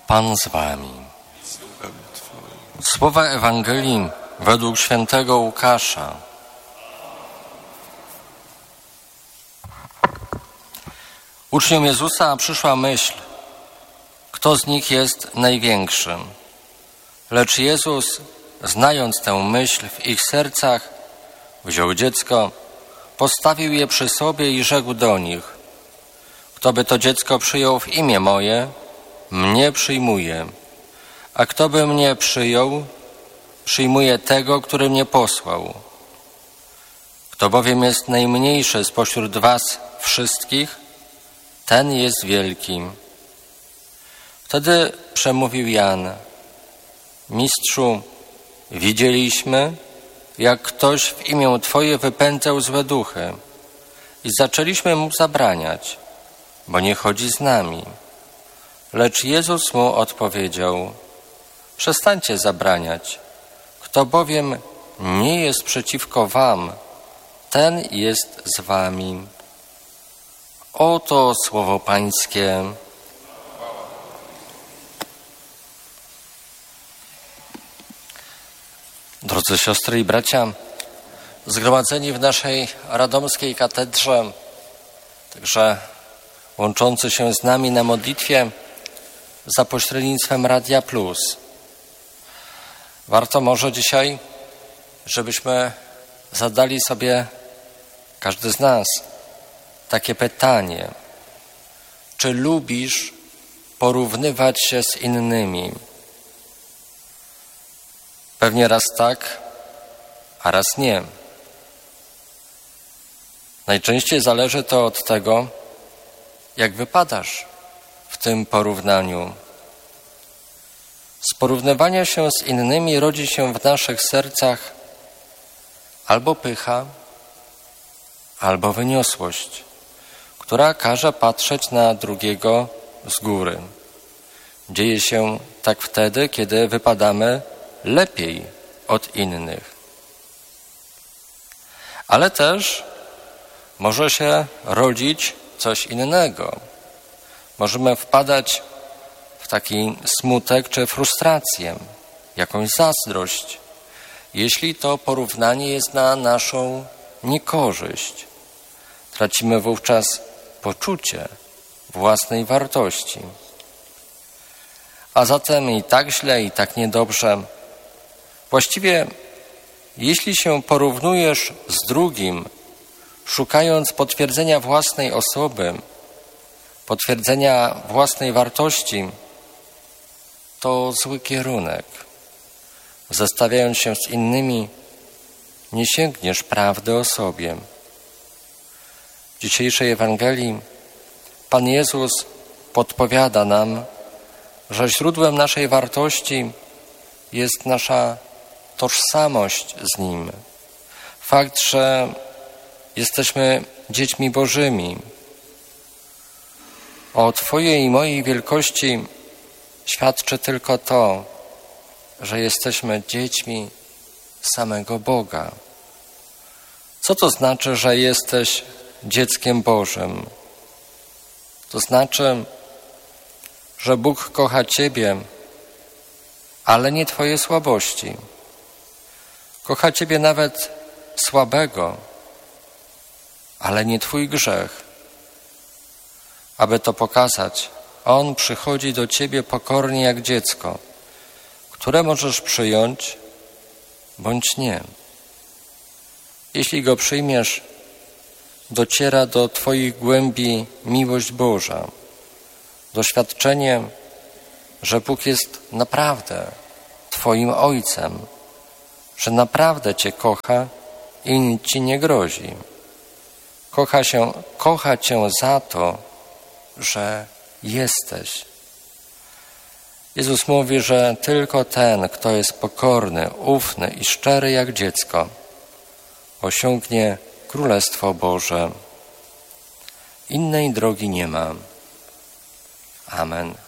Pan z wami. Słowa Ewangelii według świętego Łukasza. Uczniom Jezusa przyszła myśl, kto z nich jest największy. Lecz Jezus, znając tę myśl w ich sercach, wziął dziecko, postawił je przy sobie i rzekł do nich: kto by to dziecko przyjął w imię moje, mnie przyjmuje, a kto by mnie przyjął, przyjmuje tego, który mnie posłał. Kto bowiem jest najmniejszy spośród was wszystkich, ten jest wielki. Wtedy przemówił Jan: Mistrzu, widzieliśmy, jak ktoś w imię Twoje wypędzał złe duchy i zaczęliśmy mu zabraniać, bo nie chodzi z nami. Lecz Jezus mu odpowiedział: przestańcie zabraniać. Kto bowiem nie jest przeciwko wam, ten jest z wami. Oto słowo Pańskie. Drodzy siostry i bracia, zgromadzeni w naszej radomskiej katedrze, także łączący się z nami na modlitwie za pośrednictwem Radia Plus. Warto może dzisiaj, żebyśmy zadali sobie, każdy z nas, takie pytanie: czy lubisz porównywać się z innymi? Pewnie raz tak, a raz nie. Najczęściej zależy to od tego, jak wypadasz w tym porównaniu. Z porównywania się z innymi rodzi się w naszych sercach albo pycha, albo wyniosłość, która każe patrzeć na drugiego z góry. Dzieje się tak wtedy, kiedy wypadamy lepiej od innych. Ale też może się rodzić coś innego. Możemy wpadać w taki smutek czy frustrację, jakąś zazdrość, jeśli to porównanie jest na naszą niekorzyść. Tracimy wówczas poczucie własnej wartości. A zatem i tak źle, i tak niedobrze. Właściwie, jeśli się porównujesz z drugim, szukając potwierdzenia własnej osoby, potwierdzenia własnej wartości, to zły kierunek. Zestawiając się z innymi, nie sięgniesz prawdy o sobie. W dzisiejszej Ewangelii Pan Jezus podpowiada nam, że źródłem naszej wartości jest nasza tożsamość z Nim. Fakt, że jesteśmy dziećmi Bożymi. O Twojej i mojej wielkości świadczy tylko to, że jesteśmy dziećmi samego Boga. Co to znaczy, że jesteś dzieckiem Bożym? To znaczy, że Bóg kocha Ciebie, ale nie Twoje słabości. Kocha Ciebie nawet słabego, ale nie Twój grzech. Aby to pokazać, On przychodzi do Ciebie pokornie jak dziecko, które możesz przyjąć bądź nie. Jeśli Go przyjmiesz, dociera do Twoich głębi miłość Boża, doświadczenie, że Bóg jest naprawdę Twoim Ojcem, że naprawdę Cię kocha i nic Ci nie grozi. Kocha Cię za to, że jesteś. Jezus mówi, że tylko ten, kto jest pokorny, ufny i szczery jak dziecko, osiągnie Królestwo Boże. Innej drogi nie ma. Amen.